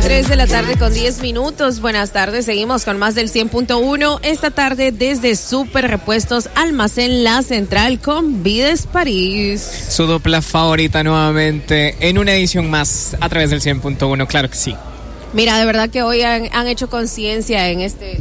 3 de la tarde con 10 minutos. Buenas tardes, seguimos con más del 100.1. Esta tarde desde Super Repuestos Almacén La Central con Vides París. Su dupla favorita nuevamente en una edición más a través del 100.1, claro que sí. Mira, de verdad que hoy han hecho conciencia en este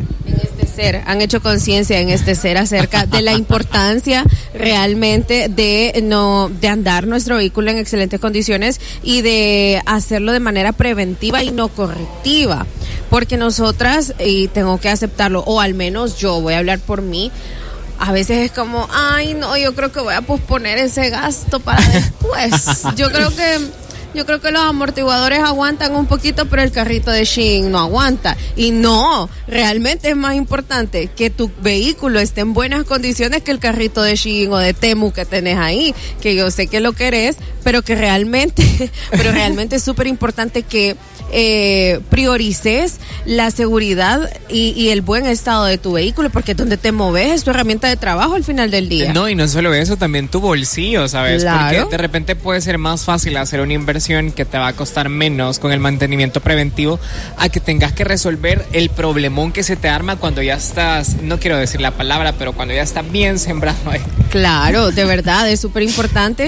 ser acerca de la importancia realmente de andar nuestro vehículo en excelentes condiciones y de hacerlo de manera preventiva y no correctiva, porque nosotras, y tengo que aceptarlo, o al menos yo voy a hablar por mí, a veces es como, ay no, yo creo que voy a posponer ese gasto para después. Yo creo que los amortiguadores aguantan un poquito, pero el carrito de Shein no aguanta. Y no, realmente es más importante que tu vehículo esté en buenas condiciones que el carrito de Shein o de Temu que tenés ahí, que yo sé que lo querés, pero realmente es súper importante que priorices la seguridad y el buen estado de tu vehículo, porque donde te moves es tu herramienta de trabajo al final del día. No, y no solo eso, también tu bolsillo, ¿sabes? Claro. Porque de repente puede ser más fácil hacer una inversión que te va a costar menos con el mantenimiento preventivo a que tengas que resolver el problemón que se te arma cuando ya estás, no quiero decir la palabra, pero cuando ya está bien sembrado ahí. Claro, de verdad, es súper importante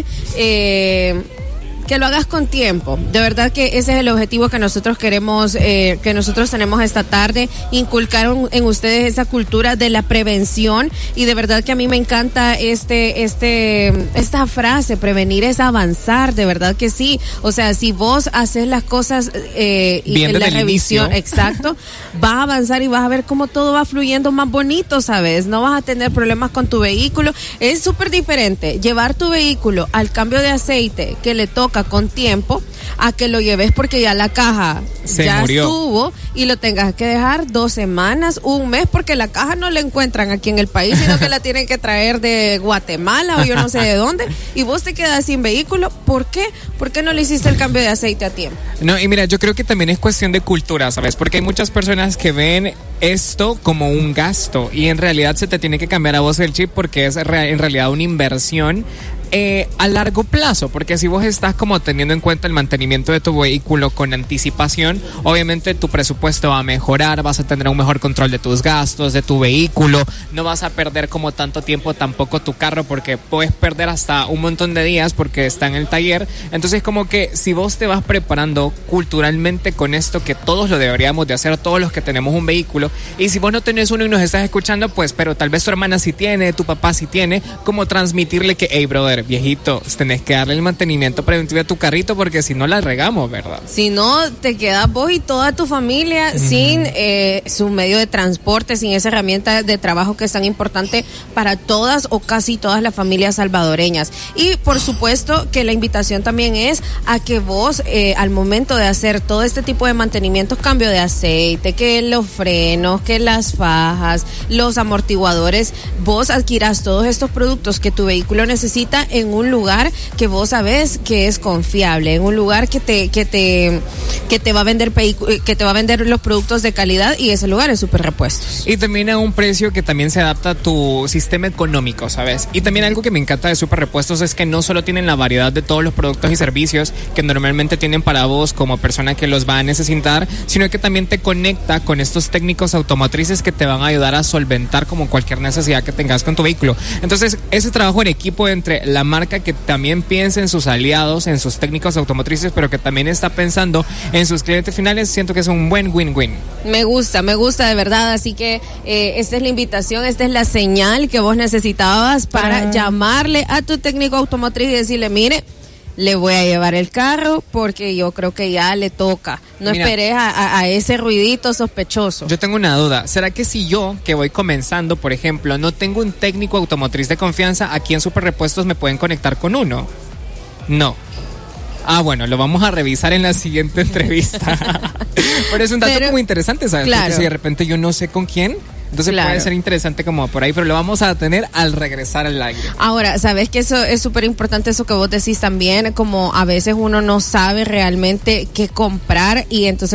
que lo hagas con tiempo. De verdad que ese es el objetivo que nosotros queremos, que nosotros tenemos esta tarde, inculcar en ustedes esa cultura de la prevención, y de verdad que a mí me encanta esta frase, prevenir es avanzar, de verdad que sí. O sea, si vos haces las cosas y en la revisión, exacto, vas a avanzar y vas a ver cómo todo va fluyendo más bonito, ¿sabes? No vas a tener problemas con tu vehículo. Es súper diferente llevar tu vehículo al cambio de aceite que le toca con tiempo a que lo lleves porque ya la caja ya estuvo y lo tengas que dejar 2 semanas, un mes, porque la caja no la encuentran aquí en el país, sino que la tienen que traer de Guatemala o yo no sé de dónde, y vos te quedas sin vehículo. ¿Por qué? ¿Por qué no le hiciste el cambio de aceite a tiempo? No, y mira, yo creo que también es cuestión de cultura, ¿sabes? Porque hay muchas personas que ven esto como un gasto y en realidad se te tiene que cambiar a vos el chip, porque es en realidad una inversión a largo plazo, porque si vos estás como teniendo en cuenta el mantenimiento de tu vehículo con anticipación, obviamente tu presupuesto va a mejorar, vas a tener un mejor control de tus gastos, de tu vehículo, no vas a perder como tanto tiempo tampoco tu carro, porque puedes perder hasta un montón de días porque está en el taller. Entonces como que si vos te vas preparando culturalmente con esto, que todos lo deberíamos de hacer, todos los que tenemos un vehículo, y si vos no tenés uno y nos estás escuchando, pues, pero tal vez tu hermana sí tiene, tu papá sí tiene, como transmitirle que, hey brother, viejito, tenés que darle el mantenimiento preventivo a tu carrito, porque si no la regamos, ¿verdad? Si no, te quedas vos y toda tu familia sin su medio de transporte, sin esa herramienta de trabajo que es tan importante para todas o casi todas las familias salvadoreñas. Y por supuesto que la invitación también es a que vos al momento de hacer todo este tipo de mantenimientos, cambio de aceite, que los frenos, que las fajas, los amortiguadores, vos adquirás todos estos productos que tu vehículo necesita en un lugar que vos sabés que es confiable, en un lugar que te va a vender los productos de calidad, y ese lugar es Super Repuestos. Y también a un precio que también se adapta a tu sistema económico, ¿sabes? Y también algo que me encanta de Super Repuestos es que no solo tienen la variedad de todos los productos y servicios que normalmente tienen para vos como persona que los va a necesitar, sino que también te conecta con estos técnicos automotrices que te van a ayudar a solventar como cualquier necesidad que tengas con tu vehículo. Entonces, ese trabajo en equipo entre la marca que también piensa en sus aliados, en sus técnicos automotrices, pero que también está pensando en sus clientes finales, siento que es un buen win-win. Me gusta de verdad, así que esta es la invitación, esta es la señal que vos necesitabas para llamarle a tu técnico automotriz y decirle, mire, le voy a llevar el carro porque yo creo que ya le toca. No esperes a ese ruidito sospechoso. Yo tengo una duda. ¿Será que si yo, que voy comenzando, por ejemplo, no tengo un técnico automotriz de confianza, aquí en Super Repuestos me pueden conectar con uno? No. Ah, bueno, lo vamos a revisar en la siguiente entrevista. Pero es un dato como interesante, ¿sabes? Claro. Porque si de repente yo no sé con quién, entonces puede ser interesante como por ahí, pero lo vamos a tener al regresar al aire. Ahora, sabes que eso es súper importante, eso que vos decís también, como a veces uno no sabe realmente qué comprar y entonces